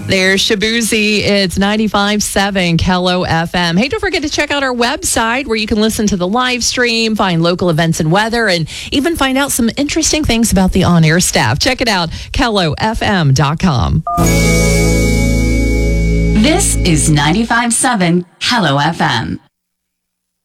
There's Shabuzi. It's 95.7 Kello FM. Hey, don't forget to check out our website where you can listen to the live stream, find local events and weather, and even find out some interesting things about the on-air staff. Check it out, KelloFM.com. This is 95.7 Kello FM.